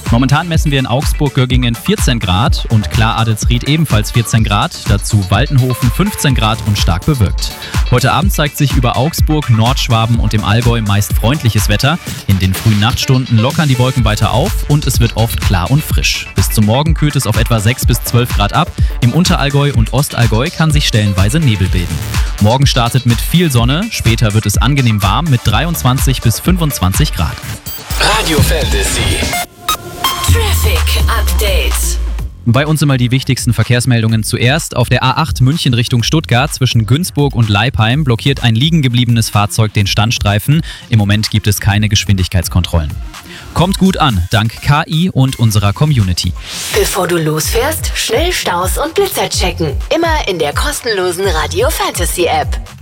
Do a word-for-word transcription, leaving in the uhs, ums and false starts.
Momentan messen wir in Augsburg-Göggingen vierzehn Grad und Klar-Adelsried ebenfalls vierzehn Grad, dazu Waltenhofen fünfzehn Grad und stark bewölkt. Heute Abend zeigt sich über Augsburg, Nordschwaben und im Allgäu meist freundliches Wetter. In den frühen Nachtstunden lockern die Wolken weiter auf und es wird oft klar und frisch. Bis zum Morgen kühlt es auf etwa sechs bis zwölf Grad ab. Im Unterallgäu und Ostallgäu kann sich stellenweise Nebel bilden. Morgen startet mit viel Sonne, später wird es angenehm warm mit dreiundzwanzig bis fünfundzwanzig Grad. Radio Fantasy. Traffic Update. Bei uns immer die wichtigsten Verkehrsmeldungen zuerst. Auf der A acht München Richtung Stuttgart zwischen Günzburg und Leipheim blockiert ein liegen gebliebenes Fahrzeug den Standstreifen. Im Moment gibt es keine Geschwindigkeitskontrollen. Kommt gut an, dank K I und unserer Community. Bevor du losfährst, schnell Staus und Blitzer checken. Immer in der kostenlosen Radio Fantasy App.